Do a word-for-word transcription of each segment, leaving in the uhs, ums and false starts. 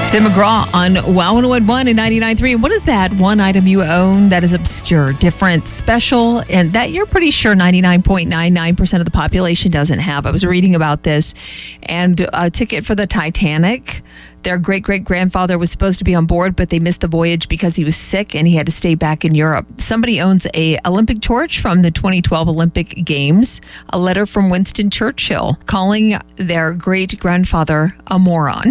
Tim McGraw on Wow one oh one point one and ninety-nine point three. What is that one item you own that is obscure, different, special, and that you're pretty sure ninety-nine point nine nine percent of the population doesn't have? I was reading about this, and a ticket for the Titanic. Their great-great-grandfather was supposed to be on board, but they missed the voyage because he was sick and he had to stay back in Europe. Somebody owns a Olympic torch from the twenty twelve Olympic Games, a letter from Winston Churchill calling their great-grandfather a moron.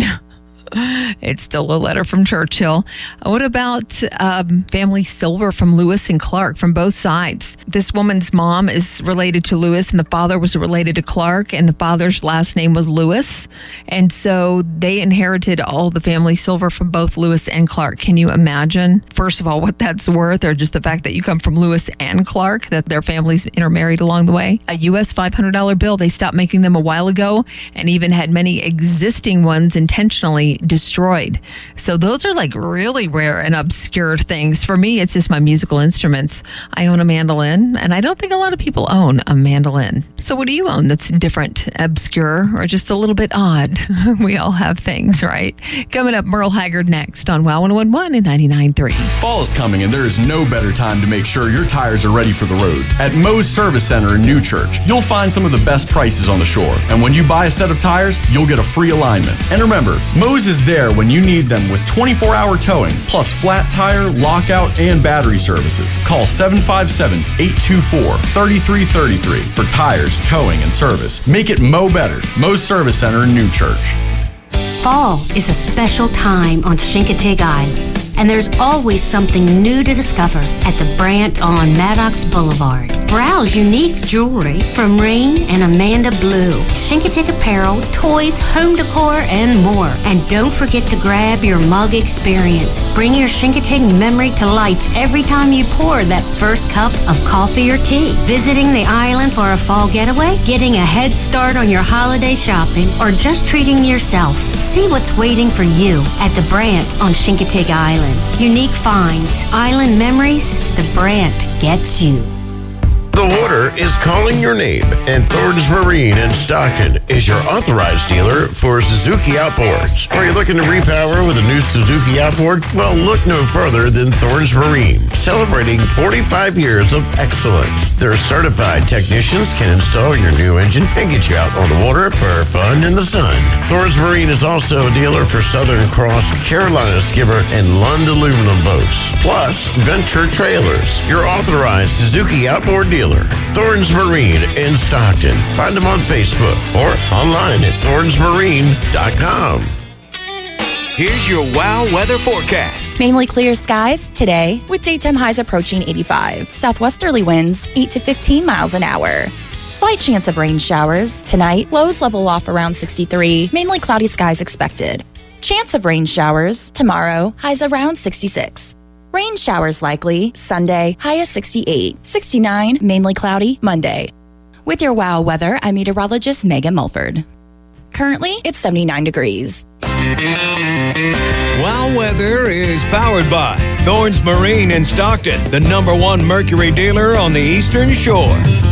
It's still a letter from Churchill. What about um, family silver from Lewis and Clark from both sides? This woman's mom is related to Lewis, and the father was related to Clark, and the father's last name was Lewis. And so they inherited all the family silver from both Lewis and Clark. Can you imagine, first of all, what that's worth, or just the fact that you come from Lewis and Clark, that their families intermarried along the way? A U S five hundred dollar bill, they stopped making them a while ago, and even had many existing ones intentionally destroyed. So those are like really rare and obscure things. For me, it's just my musical instruments. I own a mandolin, and I don't think a lot of people own a mandolin. So what do you own that's different, obscure, or just a little bit odd? We all have things, right? Coming up, Merle Haggard next on Wow one oh one point one and ninety-nine point three. Fall is coming, and there is no better time to make sure your tires are ready for the road. At Moe's Service Center in New Church, you'll find some of the best prices on the shore. And when you buy a set of tires, you'll get a free alignment. And remember, Moe's is there when you need them with twenty-four hour towing, plus flat tire, lockout, and battery services. Call seven five seven, eight two four, three three three three for tires, towing, and service. Make it Moe better. Moe's Service Center in New Church. Fall is a special time on Chincoteague Island, and there's always something new to discover at the Brandt on Maddox Boulevard. Browse unique jewelry from Ring and Amanda Blue, Chincoteague apparel, toys, home decor, and more. And don't forget to grab your mug experience. Bring your Chincoteague memory to life every time you pour that first cup of coffee or tea. Visiting the island for a fall getaway, getting a head start on your holiday shopping, or just treating yourself. See what's waiting for you at the Brandt on Chincoteague Island. Unique finds, island memories, the Brandt gets you. The water is calling your name, and Thornton's Marine in Stockton is your authorized dealer for Suzuki outboards. Are you looking to repower with a new Suzuki outboard? Well, look no further than Thornton's Marine, celebrating forty-five years of excellence. Their certified technicians can install your new engine and get you out on the water for fun in the sun. Thornton's Marine is also a dealer for Southern Cross, Carolina Skipper, and Lund aluminum boats, plus Venture Trailers, your authorized Suzuki outboard dealer. Thornton's Marine in Stockton. Find them on Facebook or online at thorns marine dot com. Here's your Wow weather forecast. Mainly clear skies today with daytime highs approaching eighty-five. Southwesterly winds eight to fifteen miles an hour. Slight chance of rain showers. Tonight, lows level off around sixty-three. Mainly cloudy skies expected. Chance of rain showers. Tomorrow, highs around sixty-six. Rain showers likely Sunday, high of sixty-eight. sixty-nine, mainly cloudy Monday. With your Wow weather, I'm meteorologist Megan Mulford. Currently, it's seventy-nine degrees. Wow weather is powered by Thornton's Marine in Stockton, the number one Mercury dealer on the Eastern Shore.